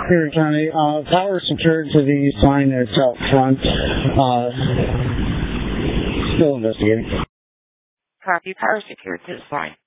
Here, County. Power secured to the sign that's out front. Still investigating. Copy. Power secured to the sign.